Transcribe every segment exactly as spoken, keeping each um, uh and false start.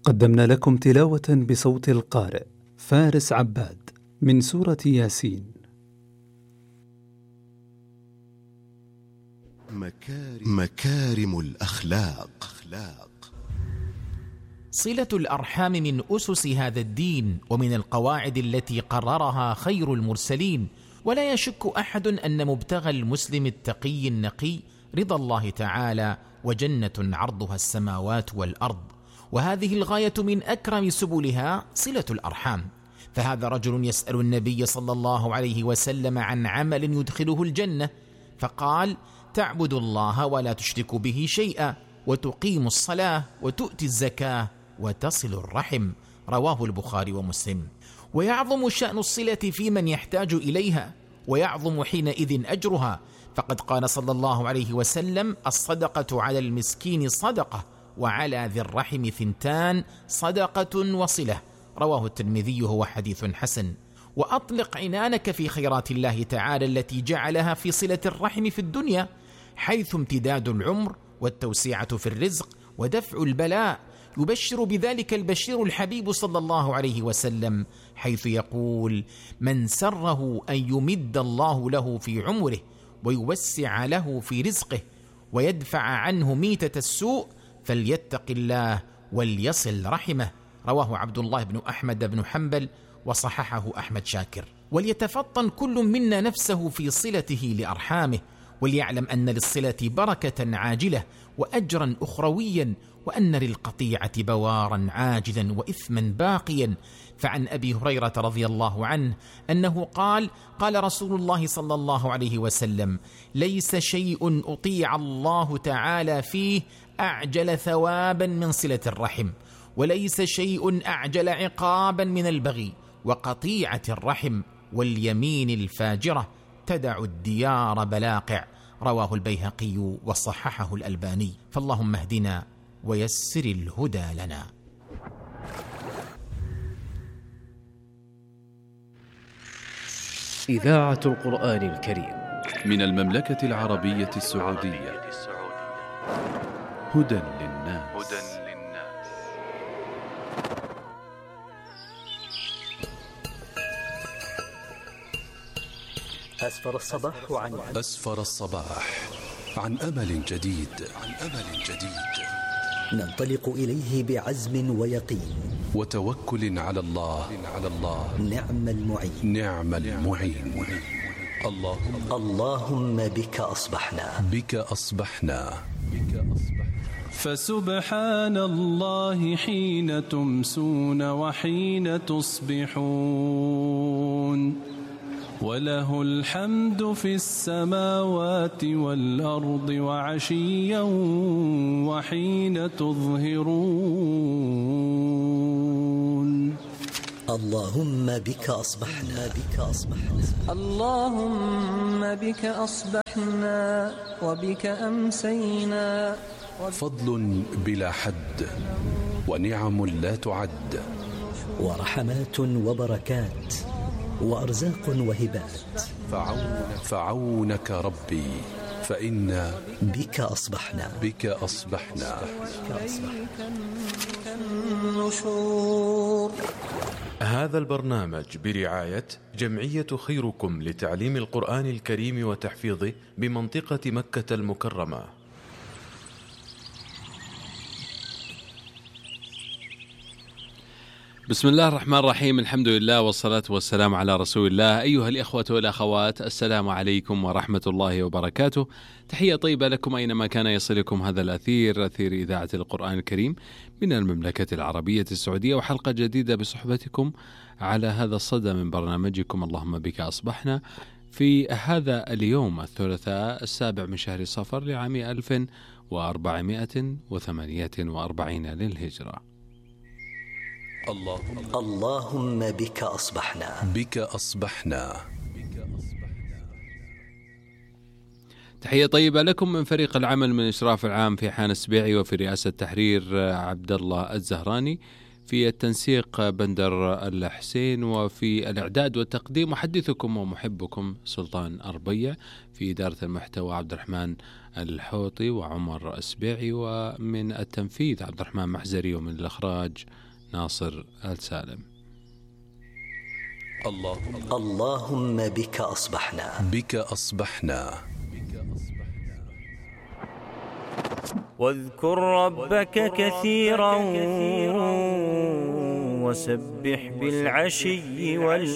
قدمنا لكم تلاوة بصوت القارئ فارس عباد من سورة ياسين. مكارم, مكارم الأخلاق. صلة الأرحام من أسس هذا الدين ومن القواعد التي قررها خير المرسلين، ولا يشك أحد أن مبتغى المسلم التقي النقي رضا الله تعالى وجنة عرضها السماوات والأرض، وهذه الغاية من أكرم سبلها صلة الأرحام. فهذا رجل يسأل النبي صلى الله عليه وسلم عن عمل يدخله الجنة، فقال: تعبد الله ولا تشرك به شيئا، وتقيم الصلاة، وتؤتي الزكاة، وتصل الرحم. رواه البخاري ومسلم. ويعظم شأن الصلة في من يحتاج إليها، ويعظم حينئذ أجرها، فقد قال صلى الله عليه وسلم: الصدقة على المسكين صدقة، وعلى ذي الرحم ثنتان، صدقة وصلة. رواه الترمذي، هو حديث حسن. وأطلق عنانك في خيرات الله تعالى التي جعلها في صلة الرحم في الدنيا، حيث امتداد العمر والتوسعة في الرزق ودفع البلاء. يبشر بذلك البشير الحبيب صلى الله عليه وسلم، حيث يقول: من سره أن يمد الله له في عمره ويوسع له في رزقه ويدفع عنه ميتة السوء فليتق الله وليصل رحمه. رواه عبد الله بن أحمد بن حنبل، وصححه أحمد شاكر. وليتفطن كل منا نفسه في صلته لأرحامه، وليعلم أن للصلة بركة عاجلة وأجرا أخرويا، وأن للقطيعة بوارا عاجلا وإثما باقيا. فعن أبي هريرة رضي الله عنه أنه قال: قال رسول الله صلى الله عليه وسلم: ليس شيء أطيع الله تعالى فيه أعجل ثوابا من صلة الرحم، وليس شيء أعجل عقابا من البغي وقطيعة الرحم واليمين الفاجرة تدع الديار بلاقع. رواه البيهقي وصححه الألباني. فاللهم اهدنا ويسر الهدى لنا. إذاعة القرآن الكريم من المملكة العربية السعودية. هدى للناس. أسفر الصباح عن أسفر الصباح عن أمل جديد. عن أمل جديد ننطلق إليه بعزم ويقين وتوكل على الله. على الله نعم المعين. نعم المعين. اللهم اللهم بك أصبحنا. بك أصبحنا. بك أصبحنا. فسبحان الله حين تمسون وحين تصبحون، وله الحمد في السماوات والأرض وعشيا وحين تظهرون. اللهم بك أصبحنا. بك أصبحنا. اللهم بك أصبحنا وبك أمسينا. فضل بلا حد ونعم لا تعد، ورحمات وبركات وأرزاق وهبات. فعونك, فعونك ربي، فإنا بك أصبحنا. بك أصبحنا. هذا البرنامج برعاية جمعية خيركم لتعليم القرآن الكريم وتحفيظه بمنطقة مكة المكرمة. بسم الله الرحمن الرحيم، الحمد لله والصلاة والسلام على رسول الله. أيها الإخوة والأخوات، السلام عليكم ورحمة الله وبركاته. تحية طيبة لكم أينما كان يصلكم هذا الأثير، أثير إذاعة القرآن الكريم من المملكة العربية السعودية، وحلقة جديدة بصحبتكم على هذا الصدى من برنامجكم اللهم بك أصبحنا، في هذا اليوم الثلاثاء السابع من شهر صفر لعام ألف وأربعمائة وثمانية وأربعين للهجرة. اللهم اللهم بك أصبحنا. بك أصبحنا. تحية طيبة لكم من فريق العمل من إشراف العام في حان السبيعي، وفي رئاسة التحرير عبد الله الزهراني، في التنسيق بندر الحسين، وفي الإعداد والتقديم محدثكم ومحبكم سلطان أربية، في إدارة المحتوى عبد الرحمن الحوطي وعمر السبيعي، ومن التنفيذ عبد الرحمن محزري، ومن الإخراج ناصر آل سالم. اللهم, اللهم بك أصبحنا بك أصبحنا واذكر ربك كثيرا وسبح بالعشي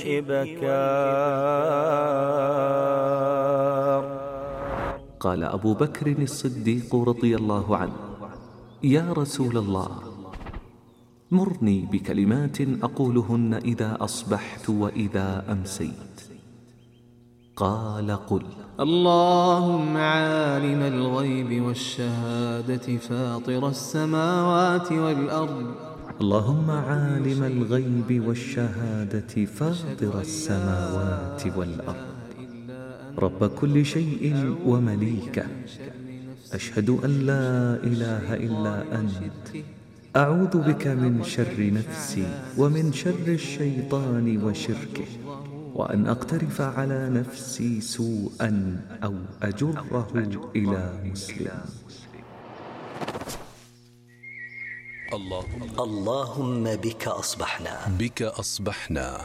والإبكار. قال أبو بكر الصديق رضي الله عنه: يا رسول الله، مرني بكلمات أقولهن إذا أصبحت وإذا أمسيت. قال: قل: اللهم عالم الغيب والشهادة فاطر السماوات والأرض اللهم عالم الغيب والشهادة فاطر السماوات والأرض رب كل شيء ومليكه، أشهد أن لا إله إلا أنت، أعوذ بك من شر نفسي ومن شر الشيطان وشركه، وأن أقترف على نفسي سوءا أو أجره إلى مسلم. اللهم, اللهم بك أصبحنا بك أصبحنا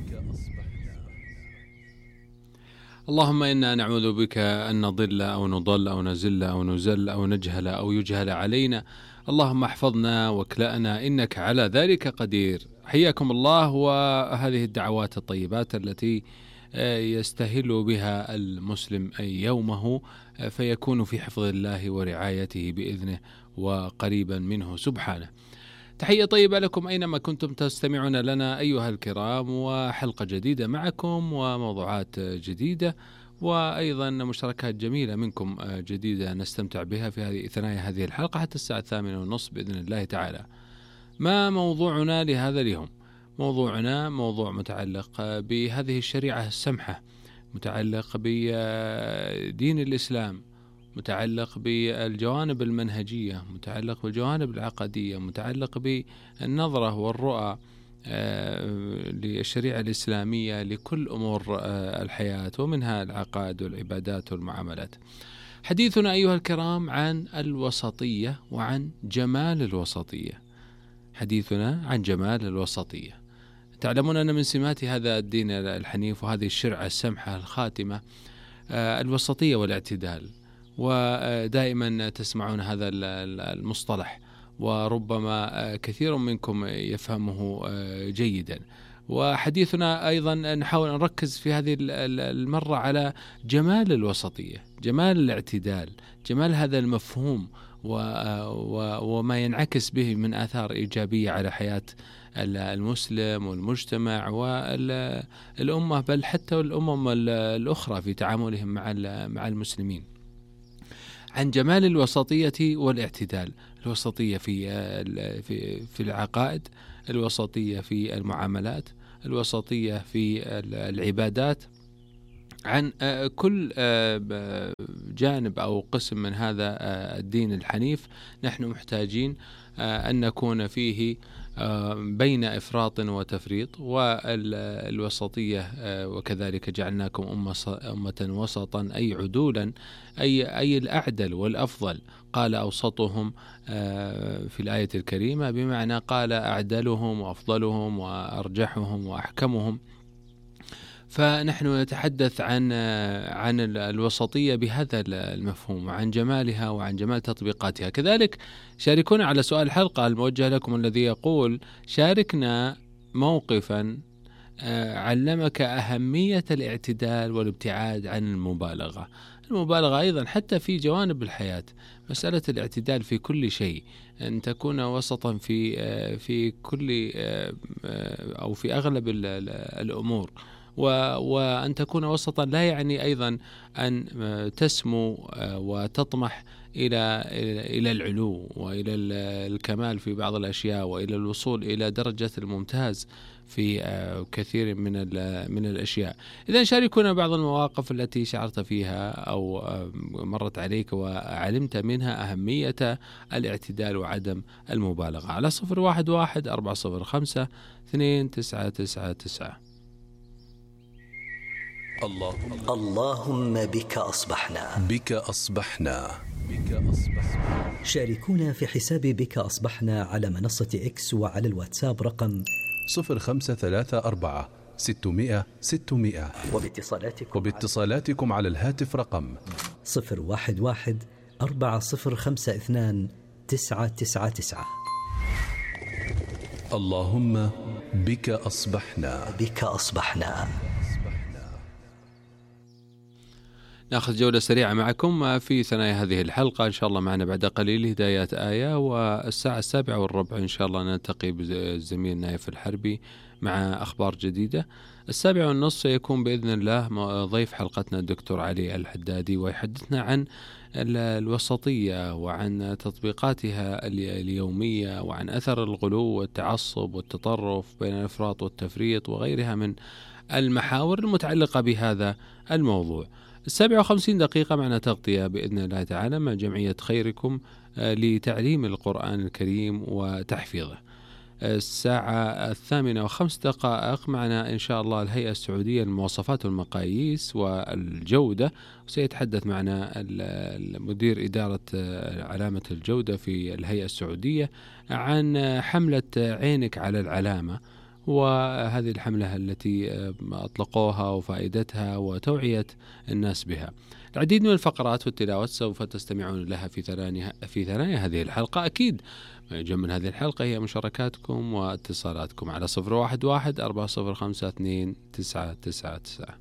اللهم إنا نعوذ بك أن نضل أو نضل أو نزل أو نزل أو نجهل أو يجهل علينا. اللهم احفظنا واكلأنا إنك على ذلك قدير. حياكم الله. وهذه الدعوات الطيبات التي يستهل بها المسلم يومه فيكون في حفظ الله ورعايته بإذنه وقريبا منه سبحانه. تحية طيبة لكم أينما كنتم تستمعون لنا أيها الكرام، وحلقة جديدة معكم وموضوعات جديدة، وأيضا مشاركات جميلة منكم جديدة نستمتع بها في هذه أثناء هذه الحلقة حتى الساعة الثامنة والنصف بإذن الله تعالى. ما موضوعنا لهذا اليوم؟ موضوعنا موضوع متعلق بهذه الشريعة السمحة، متعلق بدين الإسلام، متعلق بالجوانب المنهجية، متعلق بالجوانب العقدية، متعلق بالنظرة والرؤى للشريعة الإسلامية لكل أمور الحياة، ومنها العقائد والعبادات والمعاملات. حديثنا أيها الكرام عن الوسطية وعن جمال الوسطية. حديثنا عن جمال الوسطية. تعلمون أن من سمات هذا الدين الحنيف وهذه الشريعة السمحة الخاتمة الوسطية والاعتدال، ودائما تسمعون هذا المصطلح، وربما كثير منكم يفهمه جيدا. وحديثنا أيضا نحاول أن نركز في هذه المرة على جمال الوسطية، جمال الاعتدال، جمال هذا المفهوم وما ينعكس به من آثار إيجابية على حياة المسلم والمجتمع والأمة، بل حتى الأمم الأخرى في تعاملهم مع المسلمين. عن جمال الوسطية والاعتدال، الوسطية في في العقائد، الوسطية في المعاملات، الوسطية في العبادات، عن كل جانب أو قسم من هذا الدين الحنيف نحن محتاجين أن نكون فيه بين إفراط وتفريط. والوسطية وكذلك جعلناكم أمة وسطا أي عدولا، أي أي الأعدل والأفضل. قال أوسطهم في الآية الكريمة بمعنى قال أعدلهم وأفضلهم وأرجحهم وأحكمهم. فنحن نتحدث عن عن الوسطية بهذا المفهوم، وعن جمالها وعن جمال تطبيقاتها. كذلك شاركونا على سؤال الحلقة الموجه لكم الذي يقول: شاركنا موقفا علمك أهمية الاعتدال والابتعاد عن المبالغة. المبالغة أيضا حتى في جوانب الحياة، مسألة الاعتدال في كل شيء، أن تكون وسطا في في كل أو في أغلب الأمور، وأن تكون وسطا لا يعني أيضا أن تسمو وتطمح إلى إلى العلو وإلى الكمال في بعض الأشياء، وإلى الوصول إلى درجة الممتاز في كثير من من الأشياء. إذا شاركونا بعض المواقف التي شعرت فيها أو مرت عليك وعلمت منها أهمية الاعتدال وعدم المبالغة على صفر واحد واحد أربعة صفر خمسة اثنين تسعة تسعة تسعة. اللهم اللهم بك أصبحنا بك أصبحنا بك أصبحنا. شاركونا في حساب بك أصبحنا على منصة إكس وعلى الواتساب رقم صفر خمسة ثلاثة أربعة ستمائة ستمائة، وباتصالاتكم, وباتصالاتكم على الهاتف رقم صفر واحد واحد أربعة صفر خمسة اثنان تسعة تسعة تسعة. اللهم بك أصبحنا بك أصبحنا. ناخذ جولة سريعة معكم في ثنايا هذه الحلقة إن شاء الله. معنا بعد قليل هدايات آية، والساعة السابعة والربع إن شاء الله نلتقي بالزميل نايف الحربي مع أخبار جديدة. السابعة والنصف سيكون بإذن الله ضيف حلقتنا الدكتور علي الحدادي، ويحدثنا عن الوسطية وعن تطبيقاتها اليومية، وعن أثر الغلو والتعصب والتطرف بين الإفراط والتفريط وغيرها من المحاور المتعلقة بهذا الموضوع. السابعة وخمسين دقيقة معنا تغطية بإذن الله تعالى مع جمعية خيركم لتعليم القرآن الكريم وتحفيظه. الساعة الثامنة وخمس دقائق معنا إن شاء الله الهيئة السعودية للمواصفات والمقاييس والجودة، وسيتحدث معنا المدير إدارة علامة الجودة في الهيئة السعودية عن حملة عينك على العلامة، وهذه الحملة التي أطلقوها وفائدتها وتوعية الناس بها. العديد من الفقرات والتلاوات سوف تستمعون لها في ثنايا في ثنايا هذه الحلقة. أكيد ما يجمع من هذه الحلقة هي مشاركاتكم واتصالاتكم على صفر واحد واحد أربعة صفر خمسة اثنين تسعة تسعة تسعة.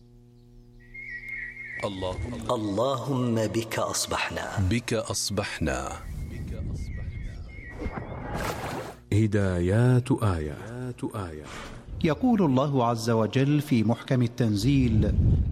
اللهم اللهم بك أصبحنا بك أصبحنا. هدايات آية. يقول الله عز وجل في محكم التنزيل: